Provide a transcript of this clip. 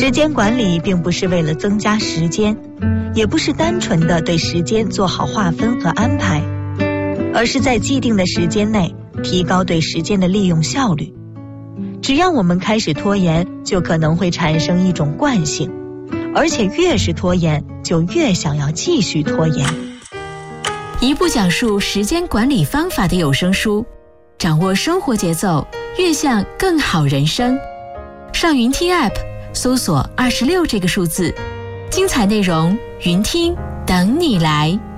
时间管理并不是为了增加时间，也不是单纯的对时间做好划分和安排，而是在既定的时间内提高对时间的利用效率。只要我们开始拖延，就可能会产生一种惯性，而且越是拖延，就越想要继续拖延。 一部讲述时间管理方法的有声书，掌握生活节奏，悦向更好人生。上云听 App 搜索26这个数字，精彩内容云听等你来。